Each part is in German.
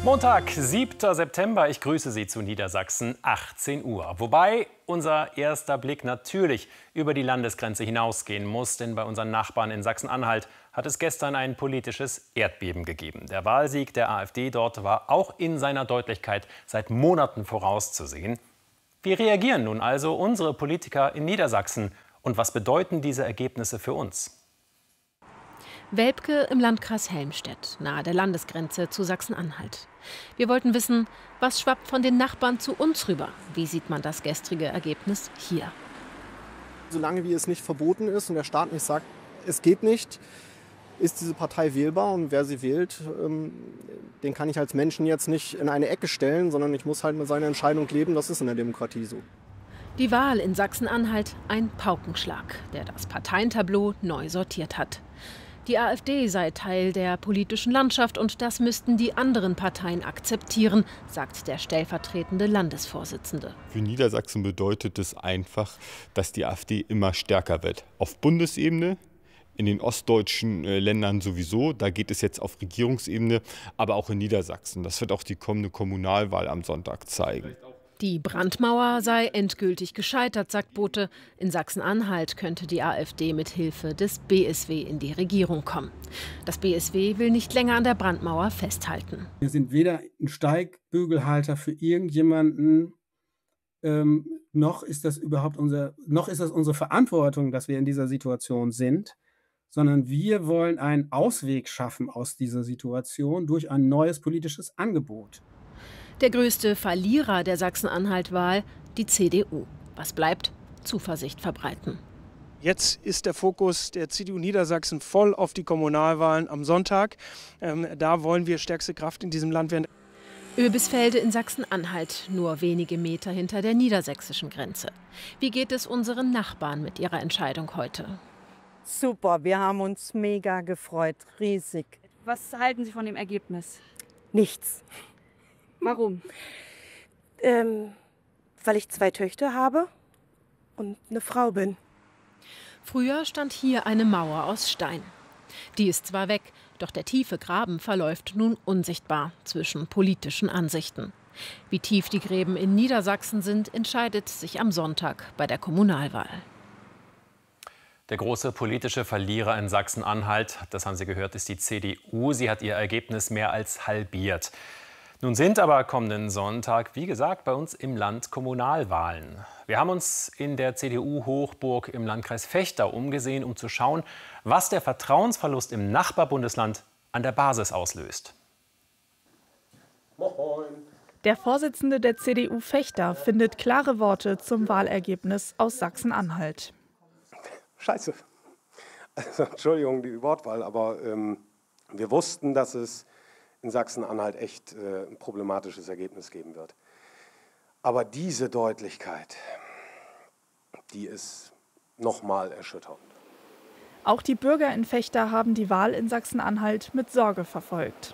Montag, 7. September. Ich grüße Sie zu Niedersachsen, 18 Uhr. Wobei unser erster Blick natürlich über die Landesgrenze hinausgehen muss. Denn bei unseren Nachbarn in Sachsen-Anhalt hat es gestern ein politisches Erdbeben gegeben. Der Wahlsieg der AfD dort war auch in seiner Deutlichkeit seit Monaten vorauszusehen. Wie reagieren nun also unsere Politiker in Niedersachsen? Und was bedeuten diese Ergebnisse für uns? Welpke im Landkreis Helmstedt, nahe der Landesgrenze zu Sachsen-Anhalt. Wir wollten wissen, was schwappt von den Nachbarn zu uns rüber? Wie sieht man das gestrige Ergebnis hier? Solange wie es nicht verboten ist und der Staat nicht sagt, es geht nicht, ist diese Partei wählbar. Und wer sie wählt, den kann ich als Menschen jetzt nicht in eine Ecke stellen, sondern ich muss halt mit seiner Entscheidung leben. Das ist in der Demokratie so. Die Wahl in Sachsen-Anhalt ein Paukenschlag, der das Parteientableau neu sortiert hat. Die AfD sei Teil der politischen Landschaft und das müssten die anderen Parteien akzeptieren, sagt der stellvertretende Landesvorsitzende. Für Niedersachsen bedeutet es einfach, dass die AfD immer stärker wird. Auf Bundesebene, in den ostdeutschen Ländern sowieso, da geht es jetzt auf Regierungsebene, aber auch in Niedersachsen. Das wird auch die kommende Kommunalwahl am Sonntag zeigen. Die Brandmauer sei endgültig gescheitert, sagt Bote. In Sachsen-Anhalt könnte die AfD mit Hilfe des BSW in die Regierung kommen. Das BSW will nicht länger an der Brandmauer festhalten. Wir sind weder ein Steigbügelhalter für irgendjemanden, noch ist das unsere Verantwortung, dass wir in dieser Situation sind, sondern wir wollen einen Ausweg schaffen aus dieser Situation durch ein neues politisches Angebot. Der größte Verlierer der Sachsen-Anhalt-Wahl, die CDU. Was bleibt? Zuversicht verbreiten. Jetzt ist der Fokus der CDU Niedersachsen voll auf die Kommunalwahlen am Sonntag. Da wollen wir stärkste Kraft in diesem Land werden. Oebisfelde in Sachsen-Anhalt, nur wenige Meter hinter der niedersächsischen Grenze. Wie geht es unseren Nachbarn mit ihrer Entscheidung heute? Super, wir haben uns mega gefreut, riesig. Was halten Sie von dem Ergebnis? Nichts. Warum? Weil ich 2 Töchter habe und eine Frau bin. Früher stand hier eine Mauer aus Stein. Die ist zwar weg, doch der tiefe Graben verläuft nun unsichtbar zwischen politischen Ansichten. Wie tief die Gräben in Niedersachsen sind, entscheidet sich am Sonntag bei der Kommunalwahl. Der große politische Verlierer in Sachsen-Anhalt, das haben Sie gehört, ist die CDU. Sie hat ihr Ergebnis mehr als halbiert. Nun sind aber kommenden Sonntag, wie gesagt, bei uns im Land Kommunalwahlen. Wir haben uns in der CDU-Hochburg im Landkreis Vechta umgesehen, um zu schauen, was der Vertrauensverlust im Nachbarbundesland an der Basis auslöst. Der Vorsitzende der CDU Vechta findet klare Worte zum Wahlergebnis aus Sachsen-Anhalt. Scheiße. Also, Entschuldigung, die Wortwahl, aber wir wussten, dass es in Sachsen-Anhalt echt ein problematisches Ergebnis geben wird. Aber diese Deutlichkeit, die ist nochmal erschütternd. Auch die Bürger in Vechta haben die Wahl in Sachsen-Anhalt mit Sorge verfolgt.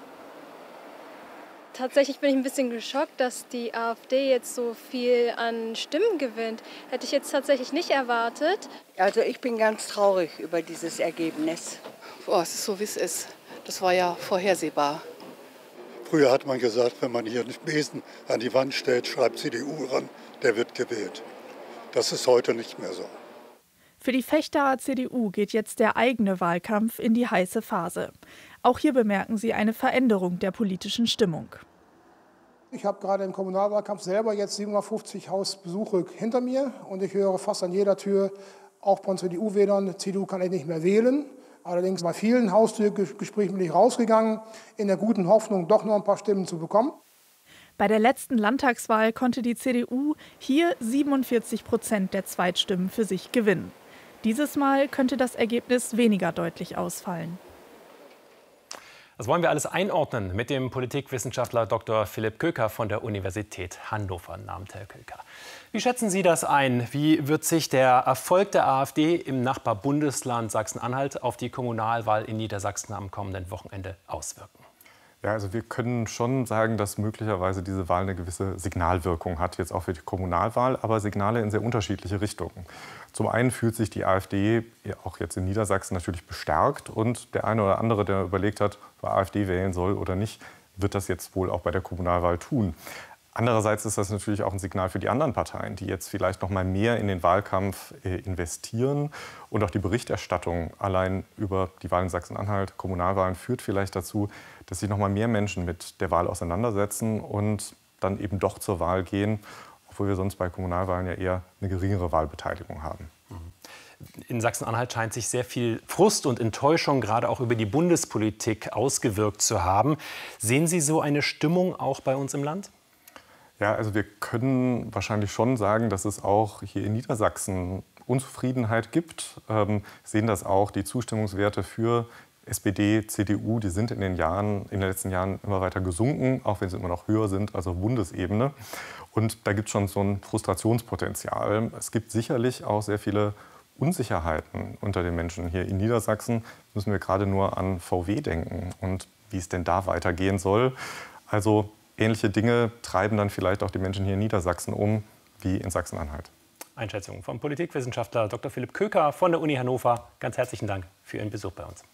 Tatsächlich bin ich ein bisschen geschockt, dass die AfD jetzt so viel an Stimmen gewinnt. Hätte ich jetzt tatsächlich nicht erwartet. Also ich bin ganz traurig über dieses Ergebnis. Es ist so, wie es ist. Das war ja vorhersehbar. Früher hat man gesagt, wenn man hier einen Besen an die Wand stellt, schreibt CDU ran, der wird gewählt. Das ist heute nicht mehr so. Für die Vechtaer CDU geht jetzt der eigene Wahlkampf in die heiße Phase. Auch hier bemerken sie eine Veränderung der politischen Stimmung. Ich habe gerade im Kommunalwahlkampf selber jetzt 750 Hausbesuche hinter mir und ich höre fast an jeder Tür, auch von CDU-Wählern, CDU kann ich nicht mehr wählen. Allerdings bei vielen Haustürgesprächen bin ich rausgegangen, in der guten Hoffnung, doch noch ein paar Stimmen zu bekommen. Bei der letzten Landtagswahl konnte die CDU hier 47% der Zweitstimmen für sich gewinnen. Dieses Mal könnte das Ergebnis weniger deutlich ausfallen. Das wollen wir alles einordnen mit dem Politikwissenschaftler Dr. Philipp Köker von der Universität Hannover. Namens Herr Köker. Wie schätzen Sie das ein? Wie wird sich der Erfolg der AfD im Nachbarbundesland Sachsen-Anhalt auf die Kommunalwahl in Niedersachsen am kommenden Wochenende auswirken? Ja, also wir können schon sagen, dass möglicherweise diese Wahl eine gewisse Signalwirkung hat, jetzt auch für die Kommunalwahl, aber Signale in sehr unterschiedliche Richtungen. Zum einen fühlt sich die AfD auch jetzt in Niedersachsen natürlich bestärkt und der eine oder andere, der überlegt hat, ob er AfD wählen soll oder nicht, wird das jetzt wohl auch bei der Kommunalwahl tun. Andererseits ist das natürlich auch ein Signal für die anderen Parteien, die jetzt vielleicht noch mal mehr in den Wahlkampf investieren. Und auch die Berichterstattung allein über die Wahl in Sachsen-Anhalt, Kommunalwahlen, führt vielleicht dazu, dass sich noch mal mehr Menschen mit der Wahl auseinandersetzen und dann eben doch zur Wahl gehen, obwohl wir sonst bei Kommunalwahlen ja eher eine geringere Wahlbeteiligung haben. In Sachsen-Anhalt scheint sich sehr viel Frust und Enttäuschung gerade auch über die Bundespolitik ausgewirkt zu haben. Sehen Sie so eine Stimmung auch bei uns im Land? Ja, also wir können wahrscheinlich schon sagen, dass es auch hier in Niedersachsen Unzufriedenheit gibt. Sehen das auch, die Zustimmungswerte für SPD, CDU, die sind in den letzten Jahren immer weiter gesunken, auch wenn sie immer noch höher sind, also auf Bundesebene. Und da gibt es schon so ein Frustrationspotenzial. Es gibt sicherlich auch sehr viele Unsicherheiten unter den Menschen. Hier in Niedersachsen müssen wir gerade nur an VW denken und wie es denn da weitergehen soll. Also ähnliche Dinge treiben dann vielleicht auch die Menschen hier in Niedersachsen um, wie in Sachsen-Anhalt. Einschätzung vom Politikwissenschaftler Dr. Philipp Köker von der Uni Hannover. Ganz herzlichen Dank für Ihren Besuch bei uns.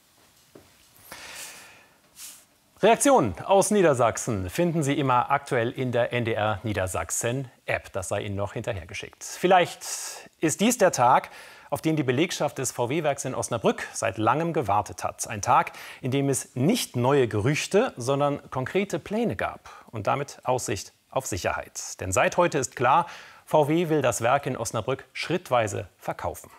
Reaktionen aus Niedersachsen finden Sie immer aktuell in der NDR Niedersachsen-App. Das sei Ihnen noch hinterhergeschickt. Vielleicht ist dies der Tag, auf den die Belegschaft des VW-Werks in Osnabrück seit langem gewartet hat. Ein Tag, in dem es nicht neue Gerüchte, sondern konkrete Pläne gab und damit Aussicht auf Sicherheit. Denn seit heute ist klar, VW will das Werk in Osnabrück schrittweise verkaufen.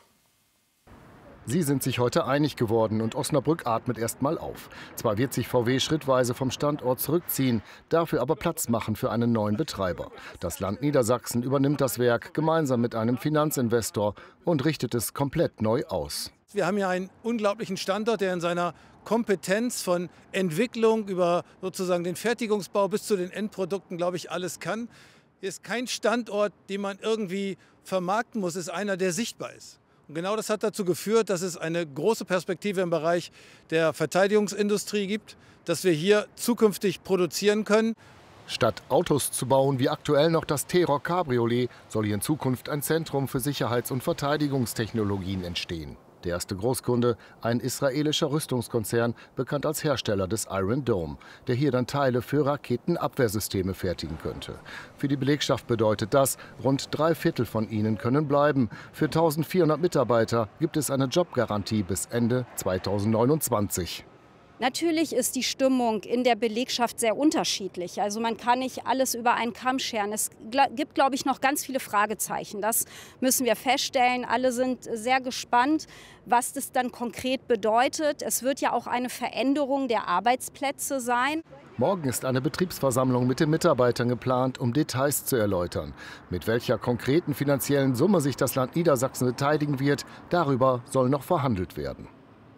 Sie sind sich heute einig geworden und Osnabrück atmet erst mal auf. Zwar wird sich VW schrittweise vom Standort zurückziehen, dafür aber Platz machen für einen neuen Betreiber. Das Land Niedersachsen übernimmt das Werk gemeinsam mit einem Finanzinvestor und richtet es komplett neu aus. Wir haben hier einen unglaublichen Standort, der in seiner Kompetenz von Entwicklung über sozusagen den Fertigungsbau bis zu den Endprodukten, glaube ich, alles kann. Hier ist kein Standort, den man irgendwie vermarkten muss, ist einer, der sichtbar ist. Und genau das hat dazu geführt, dass es eine große Perspektive im Bereich der Verteidigungsindustrie gibt, dass wir hier zukünftig produzieren können. Statt Autos zu bauen wie aktuell noch das T-Roc Cabriolet, soll hier in Zukunft ein Zentrum für Sicherheits- und Verteidigungstechnologien entstehen. Der erste Großkunde, ein israelischer Rüstungskonzern, bekannt als Hersteller des Iron Dome, der hier dann Teile für Raketenabwehrsysteme fertigen könnte. Für die Belegschaft bedeutet das, rund 3/4 von ihnen können bleiben. Für 1400 Mitarbeiter gibt es eine Jobgarantie bis Ende 2029. Natürlich ist die Stimmung in der Belegschaft sehr unterschiedlich. Also man kann nicht alles über einen Kamm scheren. Es gibt, glaube ich, noch ganz viele Fragezeichen. Das müssen wir feststellen. Alle sind sehr gespannt, was das dann konkret bedeutet. Es wird ja auch eine Veränderung der Arbeitsplätze sein. Morgen ist eine Betriebsversammlung mit den Mitarbeitern geplant, um Details zu erläutern. Mit welcher konkreten finanziellen Summe sich das Land Niedersachsen beteiligen wird, darüber soll noch verhandelt werden.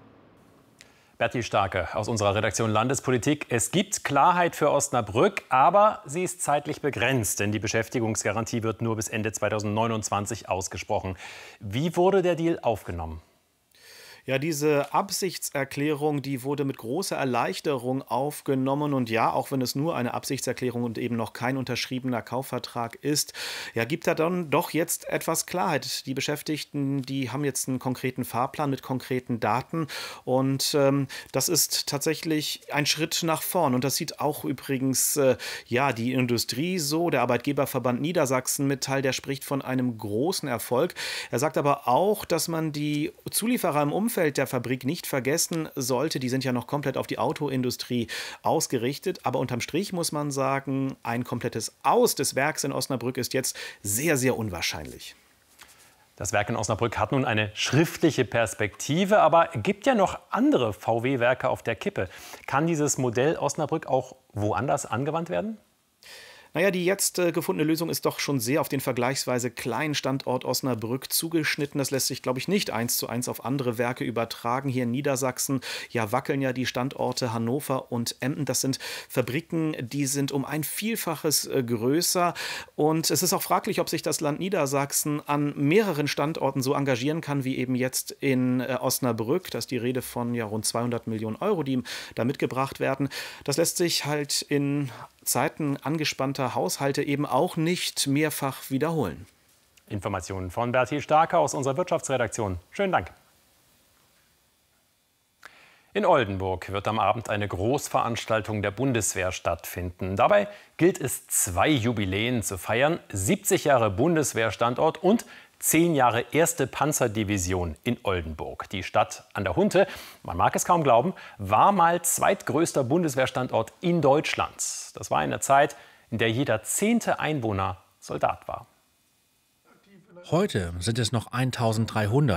Berti Starke aus unserer Redaktion Landespolitik. Es gibt Klarheit für Osnabrück, aber sie ist zeitlich begrenzt, denn die Beschäftigungsgarantie wird nur bis Ende 2029 ausgesprochen. Wie wurde der Deal aufgenommen? Ja, diese Absichtserklärung, die wurde mit großer Erleichterung aufgenommen. Und ja, auch wenn es nur eine Absichtserklärung und eben noch kein unterschriebener Kaufvertrag ist, ja, gibt da dann doch jetzt etwas Klarheit. Die Beschäftigten, die haben jetzt einen konkreten Fahrplan mit konkreten Daten. Und das ist tatsächlich ein Schritt nach vorn. Und das sieht auch übrigens ja, die Industrie so. Der Arbeitgeberverband Niedersachsen Metall, der spricht von einem großen Erfolg. Er sagt aber auch, dass man die Zulieferer im Umfeld der Fabrik nicht vergessen sollte. Die sind ja noch komplett auf die Autoindustrie ausgerichtet. Aber unterm Strich muss man sagen, ein komplettes Aus des Werks in Osnabrück ist jetzt sehr, sehr unwahrscheinlich. Das Werk in Osnabrück hat nun eine schriftliche Perspektive, aber gibt ja noch andere VW-Werke auf der Kippe. Kann dieses Modell Osnabrück auch woanders angewandt werden? Naja, die jetzt gefundene Lösung ist doch schon sehr auf den vergleichsweise kleinen Standort Osnabrück zugeschnitten. Das lässt sich, glaube ich, nicht 1:1 auf andere Werke übertragen. Hier in Niedersachsen wackeln ja die Standorte Hannover und Emden. Das sind Fabriken, die sind um ein Vielfaches größer. Und es ist auch fraglich, ob sich das Land Niedersachsen an mehreren Standorten so engagieren kann, wie eben jetzt in Osnabrück. Da ist die Rede von rund 200 Millionen Euro, die da mitgebracht werden. Das lässt sich halt in Zeiten angespannter Haushalte eben auch nicht mehrfach wiederholen. Informationen von Berti Starke aus unserer Wirtschaftsredaktion. Schönen Dank. In Oldenburg wird am Abend eine Großveranstaltung der Bundeswehr stattfinden. Dabei gilt es, 2 Jubiläen zu feiern: 70 Jahre Bundeswehrstandort und 10 Jahre 1. Panzerdivision in Oldenburg. Die Stadt an der Hunte, man mag es kaum glauben, war mal zweitgrößter Bundeswehrstandort in Deutschland. Das war eine Zeit, in der jeder 10. Einwohner Soldat war. Heute sind es noch 1300.